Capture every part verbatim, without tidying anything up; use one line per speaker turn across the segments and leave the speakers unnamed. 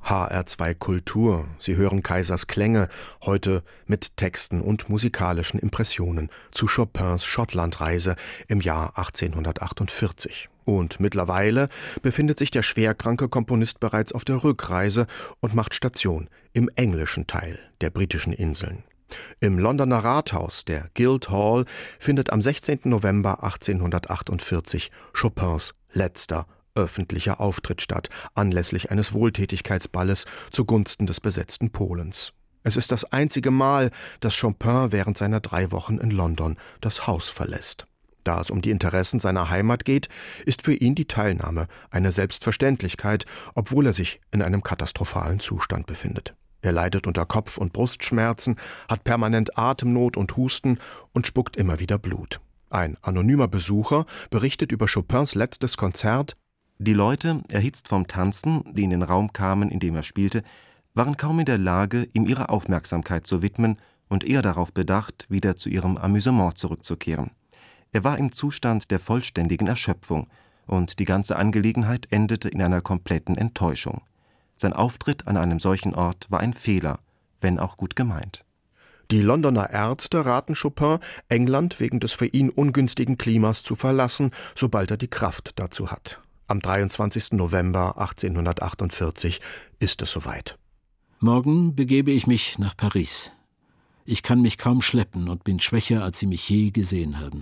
H R zwei Kultur. Sie hören Kaisers Klänge, heute mit Texten und musikalischen Impressionen zu Chopins Schottlandreise im Jahr achtzehnhundertachtundvierzig. Und mittlerweile befindet sich der schwerkranke Komponist bereits auf der Rückreise und macht Station im englischen Teil der britischen Inseln. Im Londoner Rathaus, der Guildhall, findet am sechzehnten November achtzehnhundertachtundvierzig Chopins letzter öffentlicher Auftritt statt, anlässlich eines Wohltätigkeitsballes zugunsten des besetzten Polens. Es ist das einzige Mal, dass Chopin während seiner drei Wochen in London das Haus verlässt. Da es um die Interessen seiner Heimat geht, ist für ihn die Teilnahme eine Selbstverständlichkeit, obwohl er sich in einem katastrophalen Zustand befindet. Er leidet unter Kopf- und Brustschmerzen, hat permanent Atemnot und Husten und spuckt immer wieder Blut. Ein anonymer Besucher berichtet über Chopins letztes Konzert:
Die Leute, erhitzt vom Tanzen, die in den Raum kamen, in dem er spielte, waren kaum in der Lage, ihm ihre Aufmerksamkeit zu widmen und eher darauf bedacht, wieder zu ihrem Amüsement zurückzukehren. Er war im Zustand der vollständigen Erschöpfung, und die ganze Angelegenheit endete in einer kompletten Enttäuschung. Sein Auftritt an einem solchen Ort war ein Fehler, wenn auch gut gemeint.
Die Londoner Ärzte raten Chopin, England wegen des für ihn ungünstigen Klimas zu verlassen, sobald er die Kraft dazu hat. Am dreiundzwanzigsten November achtzehnhundertachtundvierzig ist es soweit.
Morgen begebe ich mich nach Paris. Ich kann mich kaum schleppen und bin schwächer, als Sie mich je gesehen haben.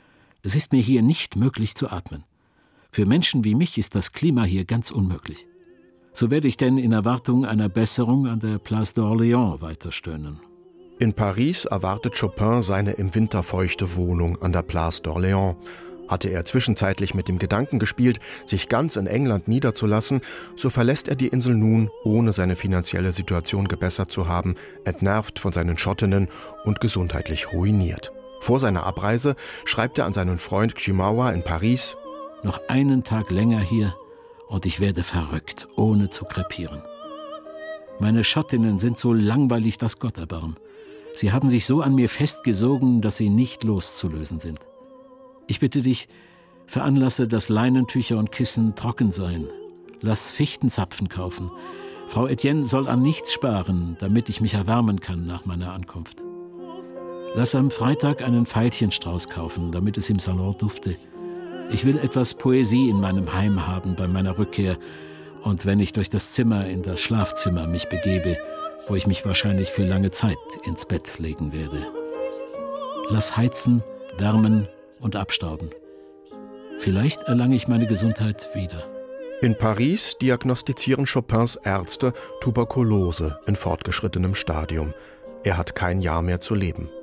Es ist mir hier nicht möglich zu atmen. Für Menschen wie mich ist das Klima hier ganz unmöglich. So werde ich denn in Erwartung einer Besserung an der Place d'Orléans weiterstöhnen.
In Paris erwartet Chopin seine im Winter feuchte Wohnung an der Place d'Orléans. Hatte er zwischenzeitlich mit dem Gedanken gespielt, sich ganz in England niederzulassen, so verlässt er die Insel nun, ohne seine finanzielle Situation gebessert zu haben, entnervt von seinen Schottinnen und gesundheitlich ruiniert. Vor seiner Abreise schreibt er an seinen Freund Ximawa in Paris:
Noch einen Tag länger hier und ich werde verrückt, ohne zu krepieren. Meine Schottinnen sind so langweilig, dass Gott erbarm. Sie haben sich so an mir festgesogen, dass sie nicht loszulösen sind. Ich bitte dich, veranlasse, dass Leinentücher und Kissen trocken seien. Lass Fichtenzapfen kaufen. Frau Etienne soll an nichts sparen, damit ich mich erwärmen kann nach meiner Ankunft. Lass am Freitag einen Veilchenstrauß kaufen, damit es im Salon dufte. Ich will etwas Poesie in meinem Heim haben bei meiner Rückkehr und wenn ich durch das Zimmer in das Schlafzimmer mich begebe, wo ich mich wahrscheinlich für lange Zeit ins Bett legen werde. Lass heizen, wärmen und abstauben. Vielleicht erlange ich meine Gesundheit wieder.
In Paris diagnostizieren Chopins Ärzte Tuberkulose in fortgeschrittenem Stadium. Er hat kein Jahr mehr zu leben.